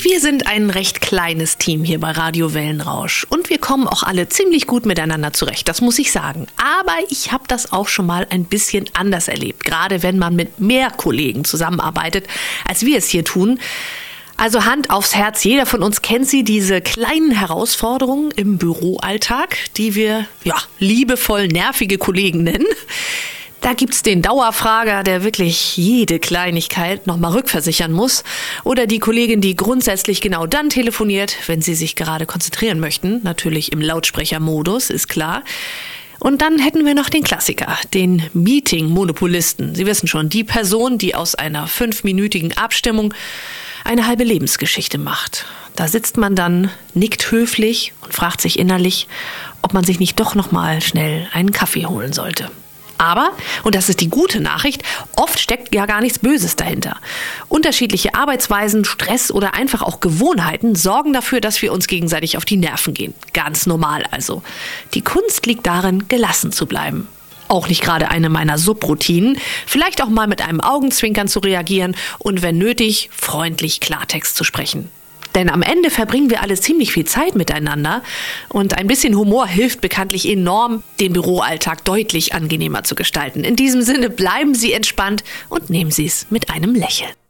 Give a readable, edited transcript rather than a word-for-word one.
Wir sind ein recht kleines Team hier bei Radio Wellenrausch und wir kommen auch alle ziemlich gut miteinander zurecht, das muss ich sagen. Aber ich habe das auch schon mal ein bisschen anders erlebt, gerade wenn man mit mehr Kollegen zusammenarbeitet, als wir es hier tun. Also Hand aufs Herz, jeder von uns kennt sie, diese kleinen Herausforderungen im Büroalltag, die wir liebevoll nervige Kollegen nennen. Da gibt's den Dauerfrager, der wirklich jede Kleinigkeit nochmal rückversichern muss. Oder die Kollegin, die grundsätzlich genau dann telefoniert, wenn sie sich gerade konzentrieren möchten. Natürlich im Lautsprechermodus, ist klar. Und dann hätten wir noch den Klassiker, den Meeting-Monopolisten. Sie wissen schon, die Person, die aus einer 5-minütigen Abstimmung eine halbe Lebensgeschichte macht. Da sitzt man dann, nickt höflich und fragt sich innerlich, ob man sich nicht doch nochmal schnell einen Kaffee holen sollte. Aber, und das ist die gute Nachricht, oft steckt ja gar nichts Böses dahinter. Unterschiedliche Arbeitsweisen, Stress oder einfach auch Gewohnheiten sorgen dafür, dass wir uns gegenseitig auf die Nerven gehen. Ganz normal also. Die Kunst liegt darin, gelassen zu bleiben. Auch nicht gerade eine meiner Subroutinen. Vielleicht auch mal mit einem Augenzwinkern zu reagieren und wenn nötig, freundlich Klartext zu sprechen. Denn am Ende verbringen wir alle ziemlich viel Zeit miteinander und ein bisschen Humor hilft bekanntlich enorm, den Büroalltag deutlich angenehmer zu gestalten. In diesem Sinne bleiben Sie entspannt und nehmen Sie es mit einem Lächeln.